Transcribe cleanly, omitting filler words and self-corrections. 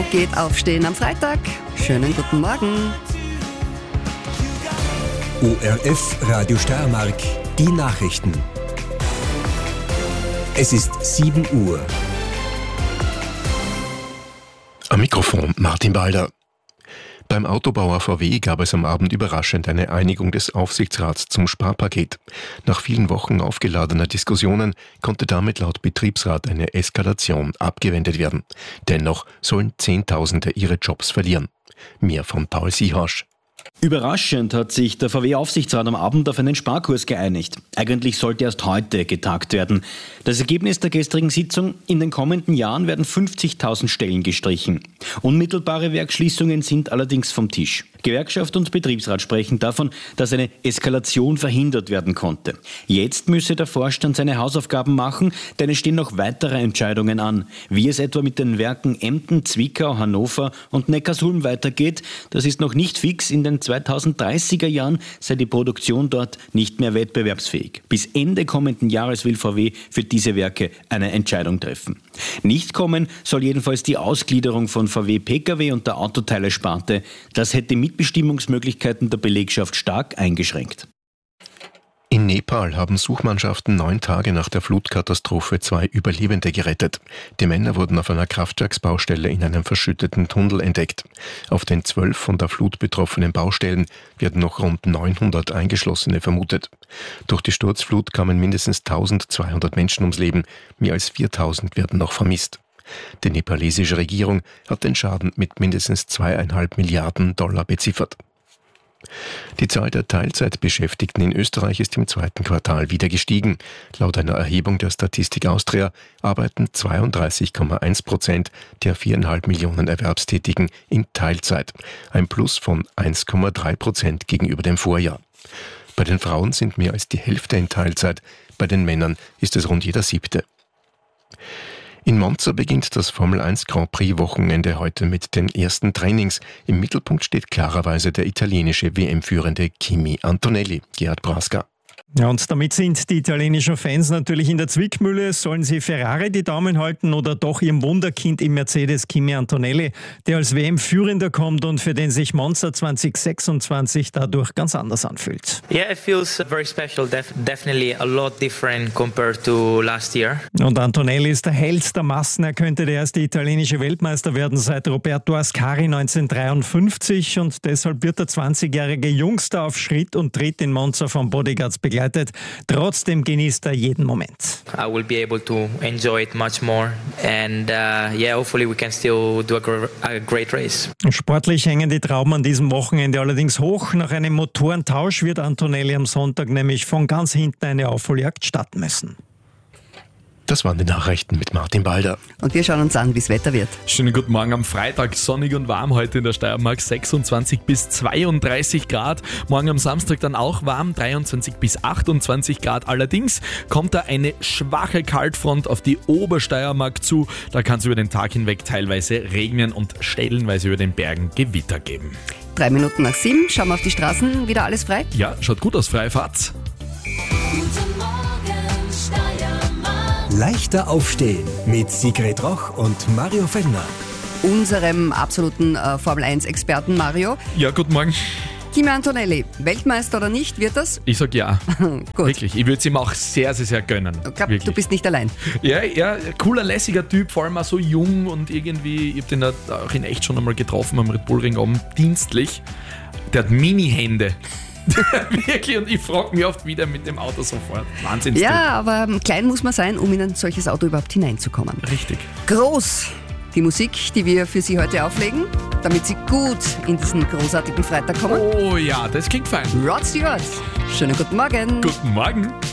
So geht Aufstehen am Freitag. Schönen guten Morgen. ORF Radio Steiermark, die Nachrichten. Es ist 7 Uhr. Am Mikrofon Martin Balder. Beim Autobauer VW gab es am Abend überraschend eine Einigung des Aufsichtsrats zum Sparpaket. Nach vielen Wochen aufgeladener Diskussionen konnte damit laut Betriebsrat eine Eskalation abgewendet werden. Dennoch sollen Zehntausende ihre Jobs verlieren. Mehr von Paul Siehasch. Überraschend hat sich der VW-Aufsichtsrat am Abend auf einen Sparkurs geeinigt. Eigentlich sollte erst heute getagt werden. Das Ergebnis der gestrigen Sitzung: in den kommenden Jahren werden 50.000 Stellen gestrichen. Unmittelbare Werksschließungen sind allerdings vom Tisch. Gewerkschaft und Betriebsrat sprechen davon, dass eine Eskalation verhindert werden konnte. Jetzt müsse der Vorstand seine Hausaufgaben machen, denn es stehen noch weitere Entscheidungen an. Wie es etwa mit den Werken Emden, Zwickau, Hannover und Neckarsulm weitergeht, das ist noch nicht fix. In den 2030er Jahren sei die Produktion dort nicht mehr wettbewerbsfähig. Bis Ende kommenden Jahres will VW für diese Werke eine Entscheidung treffen. Nicht kommen soll jedenfalls die Ausgliederung von VW Pkw und der Autoteile-Sparte. Das hätte Mitbestimmungsmöglichkeiten der Belegschaft stark eingeschränkt. In Nepal haben Suchmannschaften 9 Tage nach der Flutkatastrophe 2 Überlebende gerettet. Die Männer wurden auf einer Kraftwerksbaustelle in einem verschütteten Tunnel entdeckt. Auf den 12 von der Flut betroffenen Baustellen werden noch rund 900 Eingeschlossene vermutet. Durch die Sturzflut kamen mindestens 1200 Menschen ums Leben. Mehr als 4000 werden noch vermisst. Die nepalesische Regierung hat den Schaden mit mindestens 2,5 Milliarden Dollar beziffert. Die Zahl der Teilzeitbeschäftigten in Österreich ist im 2. Quartal wieder gestiegen. Laut einer Erhebung der Statistik Austria arbeiten 32,1% der 4,5 Millionen Erwerbstätigen in Teilzeit. Ein Plus von 1,3% gegenüber dem Vorjahr. Bei den Frauen sind mehr als die Hälfte in Teilzeit, bei den Männern ist es rund jeder 7. In Monza beginnt das Formel-1 Grand Prix-Wochenende heute mit den ersten Trainings. Im Mittelpunkt steht klarerweise der italienische WM-Führende Kimi Antonelli. Gerhard Braska. Ja, und damit sind die italienischen Fans natürlich in der Zwickmühle. Sollen sie Ferrari die Daumen halten oder doch ihrem Wunderkind im Mercedes Kimi Antonelli, der als WM-Führender kommt und für den sich Monza 2026 dadurch ganz anders anfühlt? Yeah, it feels very special. Definitely a lot different compared to last year. Und Antonelli ist der Held der Massen. Er könnte der erste italienische Weltmeister werden seit Roberto Ascari 1953 und deshalb wird der 20-jährige Jungster auf Schritt und Tritt in Monza von Bodyguards begleitet. Trotzdem genießt er jeden Moment. I will be able to enjoy it much more and hopefully we can still do a great race. Sportlich hängen die Trauben an diesem Wochenende allerdings hoch. Nach einem Motorentausch wird Antonelli am Sonntag nämlich von ganz hinten eine Aufholjagd starten müssen. Das waren die Nachrichten mit Martin Balder. Und wir schauen uns an, wie das Wetter wird. Schönen guten Morgen am Freitag, sonnig und warm heute in der Steiermark, 26 bis 32 Grad. Morgen am Samstag dann auch warm, 23 bis 28 Grad. Allerdings kommt da eine schwache Kaltfront auf die Obersteiermark zu. Da kann es über den Tag hinweg teilweise regnen und stellenweise über den Bergen Gewitter geben. 3 Minuten nach 7, schauen wir auf die Straßen, wieder alles frei? Ja, schaut gut aus, freie Fahrt. Guten Morgen, Steiermark. Leichter Aufstehen mit Sigrid Roch und Mario Fellner. Unserem absoluten Formel-1-Experten Mario. Ja, guten Morgen. Kimi Antonelli, Weltmeister oder nicht, wird das? Ich sag ja. Gut. Wirklich, ich würde es ihm auch sehr, sehr, sehr gönnen. Ich glaube, du bist nicht allein. Ja, cooler, lässiger Typ, vor allem auch so jung und irgendwie, ich habe den auch in echt schon einmal getroffen am Red Bull Ring oben, dienstlich. Der hat Mini-Hände. Wirklich, und ich frage mich oft wieder mit dem Auto sofort. Wahnsinnstyp. Ja, aber klein muss man sein, um in ein solches Auto überhaupt hineinzukommen. Richtig. Groß die Musik, die wir für Sie heute auflegen, damit Sie gut in diesen großartigen Freitag kommen. Oh ja, das klingt fein. Rod Stewart, schönen guten Morgen. Guten Morgen.